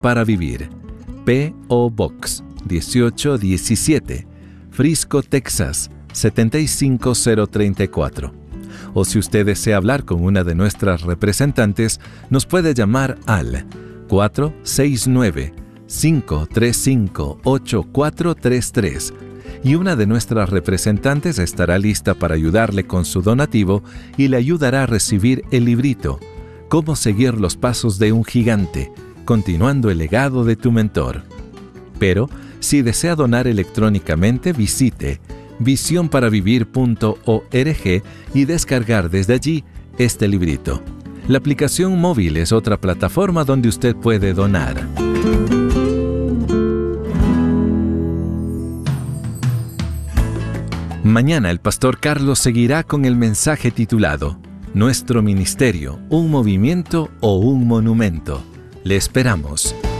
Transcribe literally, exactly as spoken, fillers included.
para Vivir. P O Box dieciocho diecisiete, Frisco, Texas setenta y cinco cero treinta y cuatro. O si usted desea hablar con una de nuestras representantes, nos puede llamar al cuatro seis nueve, cinco tres cinco, ocho cuatro tres tres y una de nuestras representantes estará lista para ayudarle con su donativo y le ayudará a recibir el librito Cómo seguir los pasos de un gigante, continuando el legado de tu mentor. Pero, si desea donar electrónicamente, visite visión para vivir punto org y descargar desde allí este librito. La aplicación móvil es otra plataforma donde usted puede donar. Mañana el pastor Carlos seguirá con el mensaje titulado Nuestro ministerio, un movimiento o un monumento. Le esperamos.